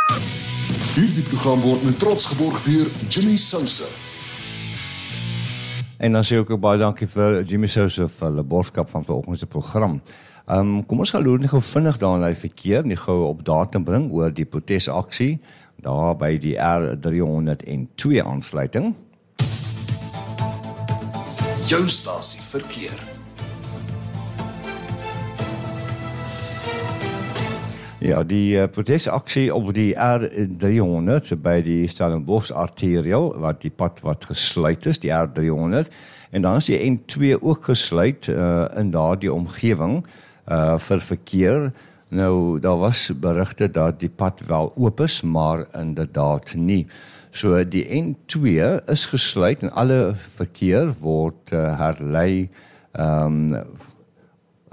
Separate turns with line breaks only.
Hierdie program word met trots geborg deur Jimmy Sousa.
En dan sê ek ook baie dankie vir Jimmy Sousa vir hulle borgskap van vanoggend se program. Kom ons gaan loer nie gou vinnig daar na die verkeer, nie gou op datum bring oor die protesaksie daar by die R302 aansluiting.
Jou stasie verkeer.
Ja, die protesaksie op die R300 by die Stellenbosch arterial, wat die pad wat gesluit is, die R300, en dan is die N2 ook gesluit in daardie omgewing vir verkeer. Nou, daar was berigte dat die pad wel oop is, maar inderdaad nie. So die N2 is gesluit en alle verkeer word herlei